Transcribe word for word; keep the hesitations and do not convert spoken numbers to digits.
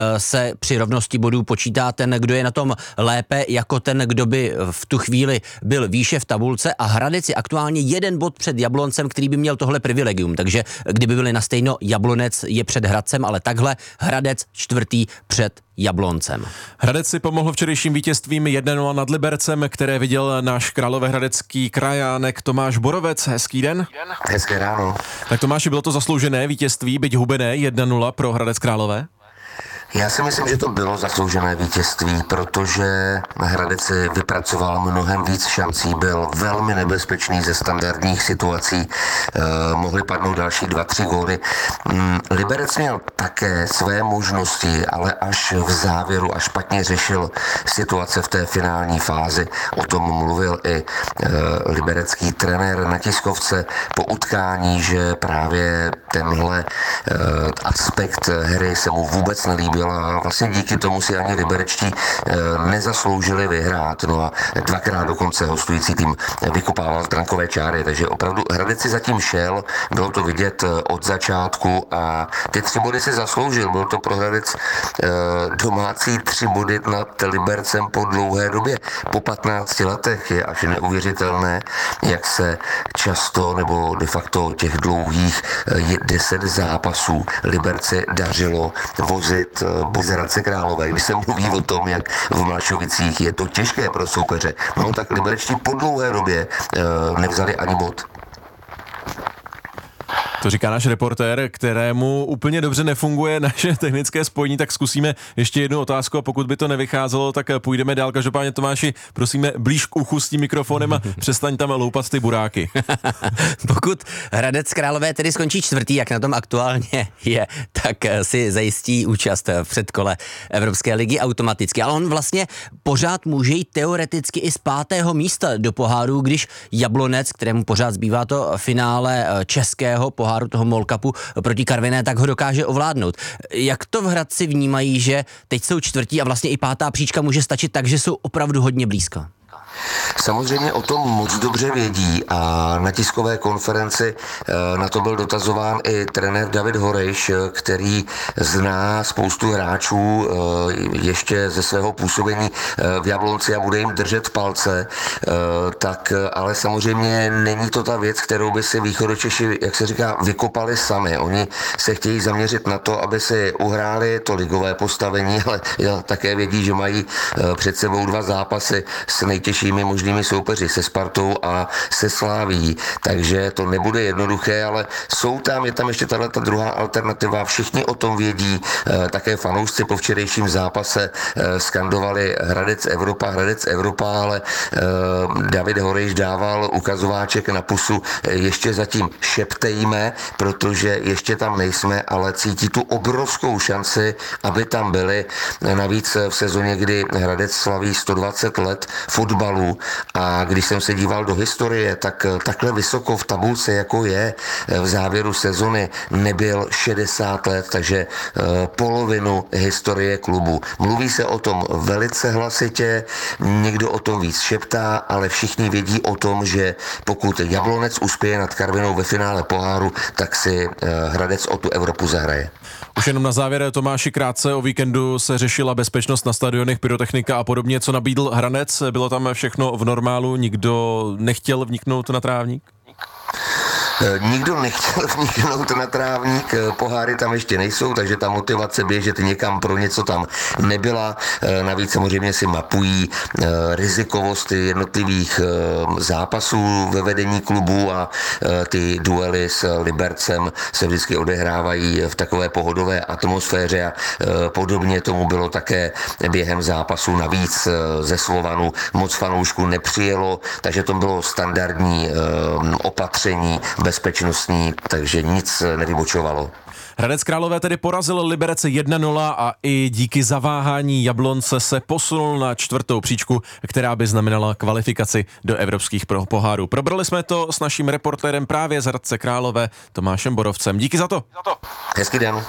se při rovnosti bodů počítá ten, kdo je na tom lépe, jako ten, kdo by v tu chvíli byl výše v tabulce, a Hradec je aktuálně jeden bod před Jabloncem, který by měl tohle privilegium. Takže kdyby byli na stejno, Jablonec je před Hradcem, ale takhle Hradec čtvrtý před Jabloncem. Hradec si pomohl včerejším vítězstvím jedna nula nad Libercem, které viděl náš královéhradecký krajánek Tomáš Borovec. Hezký den. Hezké ráno. Tak Tomáši, bylo to zasloužené vítězství, byť hubené, jedna nula pro Hradec Králové? Já si myslím, že to bylo zasloužené vítězství, protože Hradec si vypracoval mnohem víc šancí, byl velmi nebezpečný ze standardních situací, eh, mohly padnout další dva, tři góly. Mm, Liberec měl také své možnosti, ale až v závěru a špatně řešil situace v té finální fázi. O tom mluvil i eh, liberecký trenér na tiskovce po utkání, že právě tenhle eh, aspekt hry se mu vůbec nelíbil a vlastně díky tomu si ani liberečtí e, nezasloužili vyhrát. No a dvakrát dokonce hostující tým vykopával z brankové čáry, takže opravdu Hradec si zatím šel, bylo to vidět od začátku a ty tři body si zasloužil. Byl to pro Hradec e, domácí tři body nad Libercem po dlouhé době. Po patnácti letech je až neuvěřitelné, jak se často nebo de facto těch dlouhých e, deset zápasů Liberci dařilo vozit z Hradce Králové. Když se mluví o tom, jak v Mlašovicích je to těžké pro soupeře, no tak liberečtí po dlouhé době e, nevzali ani bod. To říká náš reportér, kterému úplně dobře nefunguje naše technické spojení, tak zkusíme ještě jednu otázku a pokud by to nevycházelo, tak půjdeme dál. Každopádně Tomáši, prosíme, blíž k uchu s tím mikrofonem a přestaň tam loupat ty buráky. Pokud Hradec Králové tedy skončí čtvrtý, jak na tom aktuálně je, tak si zajistí účast v předkole Evropské ligy automaticky. Ale on vlastně pořád může jít teoreticky i z pátého místa do poháru, když Jablonec, kterému pořád zbývá to finále českého poháru, toho MOL Cupu proti Karviné, tak ho dokáže ovládnout. Jak to v Hradci vnímají, že teď jsou čtvrtí a vlastně i pátá příčka může stačit tak, že jsou opravdu hodně blízko? Samozřejmě o tom moc dobře vědí a na tiskové konferenci na to byl dotazován i trenér David Horejš, který zná spoustu hráčů ještě ze svého působení v Jablonci a bude jim držet palce, tak ale samozřejmě není to ta věc, kterou by si Východočeši, jak se říká, vykopali sami. Oni se chtějí zaměřit na to, aby si uhráli to ligové postavení, ale také vědí, že mají před sebou dva zápasy s nejtěžšími možnými soupeři, se Spartou a se Sláví, takže to nebude jednoduché, ale jsou tam, je tam ještě tato druhá alternativa, všichni o tom vědí, také fanoušci po včerejším zápase skandovali Hradec Evropa, Hradec Evropa, ale David Horejš dával ukazováček na pusu, ještě zatím šeptejme, protože ještě tam nejsme, ale cítí tu obrovskou šanci, aby tam byli, navíc v sezóně, kdy Hradec slaví sto dvacet let fotbalu a když jsem se díval do historie, tak takhle vysoko v tabulce, jako je v závěru sezony, nebyl šedesát let, takže polovinu historie klubu. Mluví se o tom velice hlasitě, někdo o tom víc šeptá, ale všichni vědí o tom, že pokud Jablonec uspěje nad Karvinou ve finále poháru, tak si Hradec o tu Evropu zahraje. Už jenom na závěr, Tomáši, krátce, o víkendu se řešila bezpečnost na stadionech, pyrotechnika a podobně. Co nabídl Hradec? Bylo tam všechno v normálu? Nikdo nechtěl vniknout na trávník? Nikdo nechtěl vniknout na trávník, poháry tam ještě nejsou, takže ta motivace běžet někam pro něco tam nebyla. Navíc samozřejmě si mapují rizikovost jednotlivých zápasů ve vedení klubu a ty duely s Libercem se vždycky odehrávají v takové pohodové atmosféře a podobně tomu bylo také během zápasu. Navíc ze Slovanu moc fanoušků nepřijelo, takže to bylo standardní opatření bezpečnostní, takže nic nevybočovalo. Hradec Králové tedy porazil Liberec jedna nula a i díky zaváhání Jablonce se posunul na čtvrtou příčku, která by znamenala kvalifikaci do evropských pohárů. Probrali jsme to s naším reportérem právě z Hradce Králové Tomášem Borovcem. Díky za to. Hezký den.